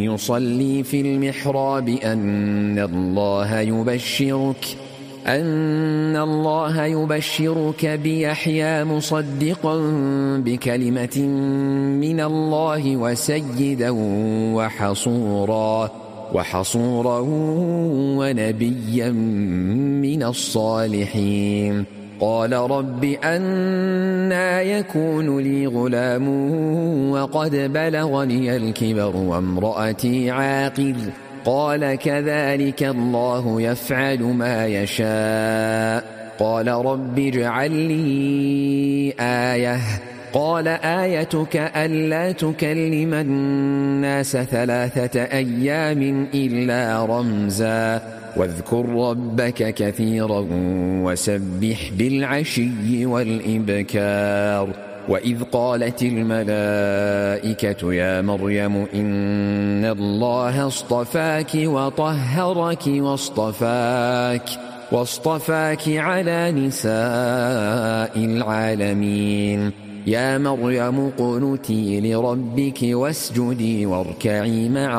يصلي في المحراب أن الله يبشرك بيحيى مصدقا بكلمة من الله وسيدا وحصورا ونبيا من الصالحين. قال رب أنى يكون لي غلام وقد بلغني الكبر وامرأتي عاقر؟ قال كذلك الله يفعل ما يشاء. قال رب اجعل لي آية. قال آيتك ألا تكلم الناس 3 أيام إلا رمزا واذكر ربك كثيرا وسبح بالعشي والإبكار. وإذ قالت الملائكة يا مريم إن الله اصطفاك وطهرك واصطفاك على نساء العالمين. يا مريم اقنتي لربك واسجدي واركعي مع